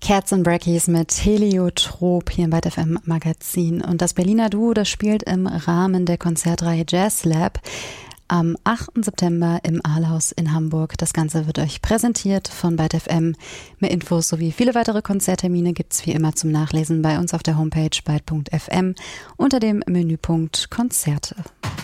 Cats and Brackies mit Heliotrop hier im Byte FM Magazin. Und das Berliner Duo, das spielt im Rahmen der Konzertreihe Jazz Lab am 8. September im Ahlhaus in Hamburg. Das Ganze wird euch präsentiert von Byte FM. Mehr Infos sowie viele weitere Konzerttermine gibt's wie immer zum Nachlesen bei uns auf der Homepage byte.fm unter dem Menüpunkt Konzerte.